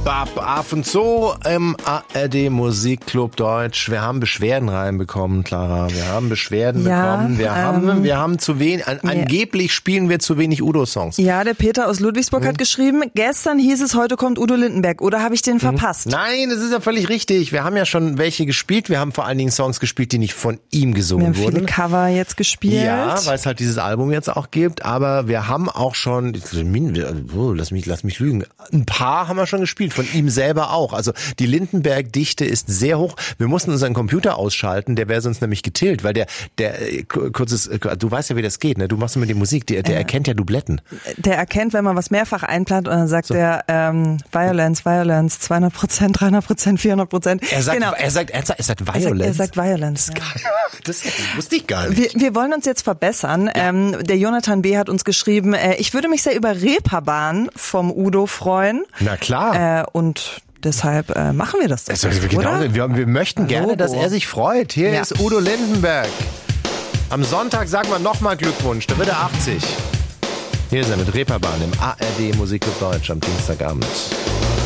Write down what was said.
Af und zu im ARD Musikclub Deutsch. Wir haben Beschwerden reinbekommen, Clara. Wir haben Beschwerden bekommen. Wir haben zu wenig, angeblich spielen wir zu wenig Udo-Songs. Ja, der Peter aus Ludwigsburg hat geschrieben, gestern hieß es, heute kommt Udo Lindenberg. Oder habe ich den verpasst? Nein, das ist ja völlig richtig. Wir haben ja schon welche gespielt. Wir haben vor allen Dingen Songs gespielt, die nicht von ihm gesungen wurden. Wir haben viele Cover jetzt gespielt. Ja, weil es halt dieses Album jetzt auch gibt. Aber wir haben auch schon, lass mich lügen, ein paar haben wir schon gespielt. Von ihm selber auch. Also die Lindenberg-Dichte ist sehr hoch. Wir mussten unseren Computer ausschalten, der wäre sonst nämlich getilgt, weil du weißt ja, wie das geht, ne? Du machst immer die Musik, der erkennt ja Dubletten. Der erkennt, wenn man was mehrfach einplant und dann sagt der Violence, 200%, 300%, 400%. Er sagt Violence. Er sagt Violence. Ja. Das wusste ich gar nicht. Wir wollen uns jetzt verbessern. Ja. Der Jonathan B. hat uns geschrieben, ich würde mich sehr über Reeperbahn vom Udo freuen. Na klar. Und deshalb machen wir das doch. Wir möchten gerne, dass er sich freut. Hier ist Udo Lindenberg. Am Sonntag sagen wir nochmal Glückwunsch, da wird er 80. Hier ist er mit Reeperbahn im ARD Musikclub Deutsch am Dienstagabend.